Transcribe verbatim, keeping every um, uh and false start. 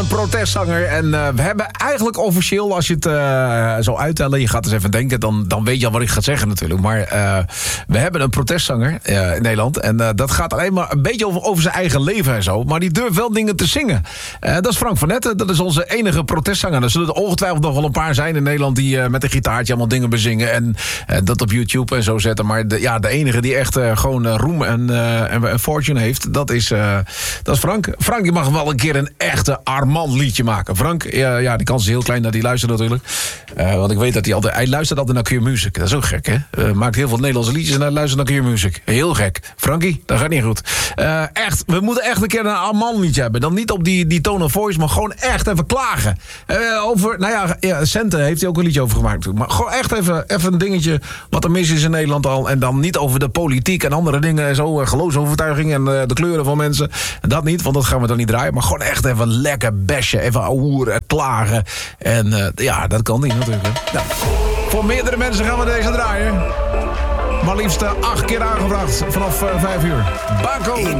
Een protestzanger. En uh, we hebben eigenlijk officieel, als je het uh, zo uittellen, je gaat eens even denken, dan, dan weet je al wat ik ga zeggen natuurlijk. Maar uh, we hebben een protestzanger uh, in Nederland. En uh, dat gaat alleen maar een beetje over, over zijn eigen leven en zo. Maar die durft wel dingen te zingen. Uh, dat is Frank van Etten. Dat is onze enige protestzanger. Er zullen er ongetwijfeld nog wel een paar zijn in Nederland die uh, met een gitaartje allemaal dingen bezingen. En uh, dat op YouTube en zo zetten. Maar de, ja, de enige die echt uh, gewoon uh, roem en, uh, en, en fortune heeft, dat is, uh, dat is Frank. Frank, die mag wel een keer een echte Armand liedje maken. Frank, ja, ja, die kans is heel klein dat hij luistert natuurlijk. Uh, want ik weet dat hij altijd... Hij luistert altijd naar Q Music. Dat is ook gek, hè? Uh, maakt heel veel Nederlandse liedjes en hij luistert naar Q Music. Heel gek. Frankie, dat gaat niet goed. Uh, echt, we moeten echt een keer een Armand liedje hebben. Dan niet op die, die tone of voice, maar gewoon echt even klagen. Uh, over, nou ja, ja, Centen heeft hij ook een liedje over gemaakt. Maar gewoon echt even, even een dingetje wat er mis is in Nederland al. En dan niet over de politiek en andere dingen en zo. Uh, geloofsovertuiging en uh, de kleuren van mensen. Dat niet, want dat gaan we dan niet draaien. Maar gewoon echt even lekker besje. Even hoeren, klagen. En uh, ja, dat kan niet natuurlijk. Hè. Nou, voor meerdere mensen gaan we deze draaien. Maar liefst uh, acht keer aangevraagd vanaf uh, vijf uur. Baco.